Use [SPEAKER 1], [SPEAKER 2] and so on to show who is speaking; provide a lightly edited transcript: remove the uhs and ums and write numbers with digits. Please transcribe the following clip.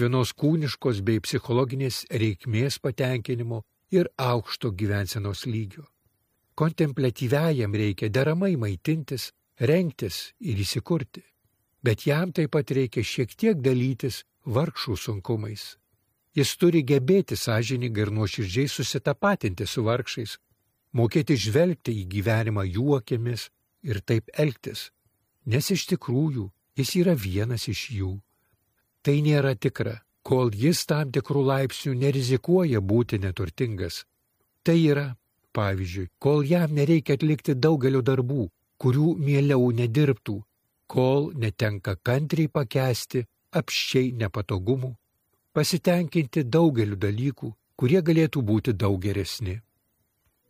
[SPEAKER 1] vienos kūniškos bei psichologinės reikmės patenkinimo ir aukšto gyvensenos lygio. Kontempliatyviajam reikia deramai maitintis, rengtis ir įsikurti, bet jam taip pat reikia šiek tiek dalytis vargšų sunkumais. Jis turi gebėti sąžiningai ir nuoširdžiai susitapatinti su vargšais, mokėti žvelgti į gyvenimą jų akimis ir taip elgtis, nes iš tikrųjų jis yra vienas iš jų. Tai nėra tikra, kol jis tam tikrų laipsnių nerizikuoja būti neturtingas. Tai yra, pavyzdžiui, kol jam nereikia atlikti daugelio darbų, kurių mieliau nedirbtų, kol netenka kantriai pakęsti apsčiai nepatogumų, pasitenkinti daugeliu dalykų, kurie galėtų būti daug geresni.